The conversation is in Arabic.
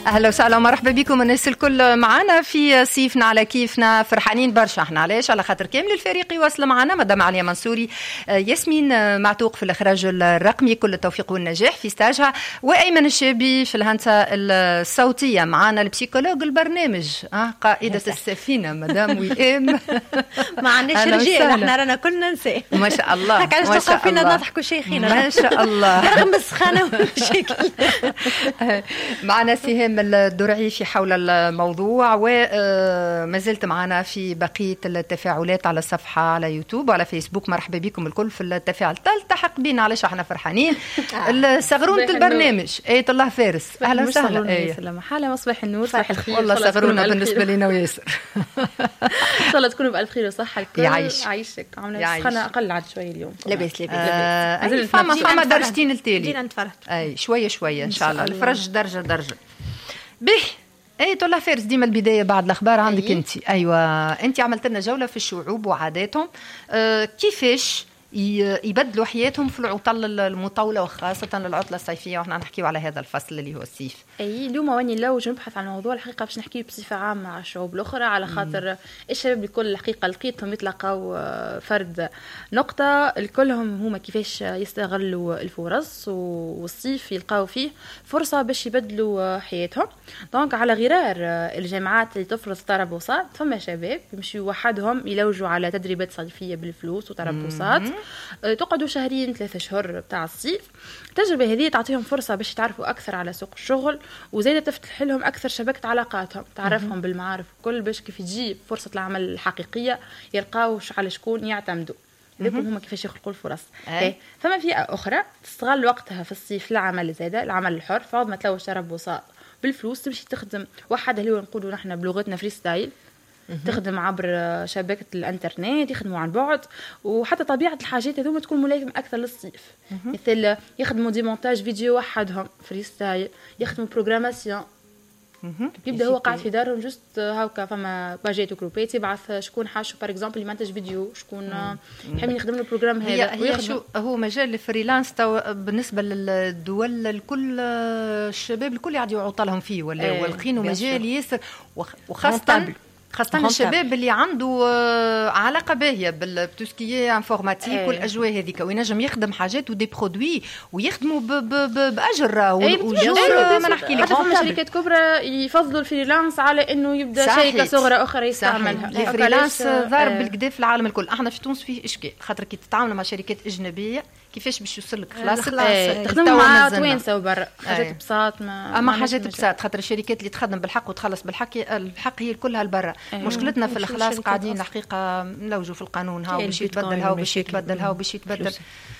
اهلا وسهلا ومرحبا بكم الناس الكل معنا في صيفنا على كيفنا. فرحانين برشا احنا، علاش؟ على خاطر كامل الفريق يواصل معنا، مدام عليا منصوري، ياسمين معتوق في الاخراج الرقمي، كل التوفيق والنجاح في ستاجها، وايمن الشابي في الهندسه الصوتيه. معنا البسيكولوج البرنامج، قائده السفينه مدام وئام. ما عندناش رجال، احنا رانا كلنا نساء ما شاء الله. هكا علاش تلقى فينا نضحكوا شيخين ما شاء الله رغم السخانه والمشاكل. معنا سهام الدرعي في حول الموضوع، وما زلت معنا في بقية التفاعلات على الصفحة على يوتيوب وعلى فيسبوك. مرحبا بكم الكل في التفاعل، تلتحق بينا علاش احنا فرحانين. صغرونة البرنامج آية الله فارس، أهلا وسهلا. أهلا حالة، مصباح النور، صباح الخير. والله صغرونا بالنسبة لنا وياسر. إن شاء الله تكونوا بألف خير وصحة الكل. يعيشك. عاملة سخانة أقل عاد شوية اليوم. لاباس فما درجتين التالي. بدينا نتفرج. أي شوية إن شاء الله. الفرج درجة. به ايه الله فارس، ديما البدايه بعد الاخبار عندك انت. ايوه، انت عملت لنا جوله في الشعوب وعاداتهم، كيفاش يبدلوا حياتهم في العطل المطوله، وخاصه العطله الصيفيه، وحنا نحكيو على هذا الفصل اللي هو الصيف. اي اليوم واني نلوج نبحث عن الموضوع الحقيقه باش نحكي بصفه عامه على الشعوب الاخرى، على خاطر الشباب الكل الحقيقه لقيتهم يتلقاو فرد نقطه الكلهم هما كيفاش يستغلوا الفرص، والصيف يلقاو فيه فرصه باش يبدلوا حياتهم. دونك على غرار الجامعات اللي تفرض تربصات، فما شباب يمشيو وحدهم يلوجوا على تدريبات صيفيه بالفلوس وتربصات، تقعدوا شهرين 3 شهور بتاع الصيف. التجربة هذه تعطيهم فرصة باش يتعرفوا أكثر على سوق الشغل، وزيادة تفتح لهم أكثر شبكة علاقاتهم، تعرفهم بالمعارف الكل، باش كيف تجي فرصة العمل الحقيقية يلقاو على شكون يعتمدوا. لكن هما كيفاش يخلقوا الفرص. فما فئة أخرى تستغل وقتها في الصيف للعمل زيادة، العمل الحر، فعض ما تلوج تربصات بالفلوس، تمشي تخدم وحدها اللي هو نقولوا نحن بلغتنا فري ستايل، تخدم عبر شبكة الانترنت، يخدموا عن بعد، وحتى طبيعة الحاجات هذوما تكون ملائمة أكثر للصيف. مثل يخدموا دي مونتاج فيديو وحدهم فري ستايل، يخدموا بروغراماسيون، يبدا هو قاعد في دارهم جست هاكا، فما باجيت وجروبات يبعث شكون حاشه بار اكزومبل يمنتج فيديو، شكون يحب يخدم له البروغرام هذا. هي شو هو مجال الفريلانس بالنسبه للدول الكل، الشباب الكل يعديوا عطلهم فيه، ولا والقينوا مجال ياسر، وخاصه الشباب اللي عنده علاقه باهيه بالتوسكيه انفورماتيك والأجواء هذيك، وينجم يخدم حاجات ودي برودوي ويخدموا باجر وجور. ما نحكي لك فما شركات كبرى يفضلوا الفريلانس على انه يبدا شركه صغرى اخرى يستعملها. الفريلانس ضارب بالكدا في العالم الكل. احنا في تونس فيه اشكال، خاطر كي تتعامل مع شركات اجنبيه كيفاش باش يوصل لك خلاص تخدم مع توانسه وبرا حاجات بساط، اما حاجات بساط، خاطر الشركات اللي تخدم بالحق وتخلص بالحق، الحق هي كلها لبرا. مشكلتنا في الخلاص قاعدين الحقيقه نلوجوا في القانون، هاو باش يتبدل، هاو باش يتبدل، هاو باش يتبدل.